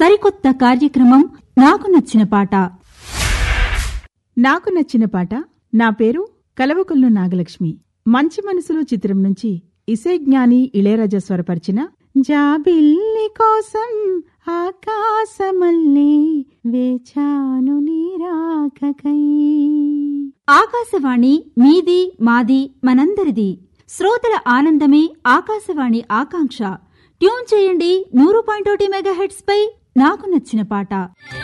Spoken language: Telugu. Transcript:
సరికొత్త కార్యక్రమం నాకు నచ్చిన పాట. నాకు నచ్చిన పాట. నా పేరు కలవకుల్లు నాగలక్ష్మి. మంచి మనసులు చిత్రం నుంచి ఇసేజ్ఞాని ఇళయరాజా స్వరపరిచిన జాబిల్లి కోసం ఆకాశమల్లే వేచాను నీరాకకై. ఆకాశవాణి మీది మాది మనందరిది. శ్రోతల ఆనందమే ఆకాశవాణి ఆకాంక్ష. ట్యూన్ చేయండి 100.1 మెగాహెర్ట్జ్ పై నాకు నచ్చిన పాట.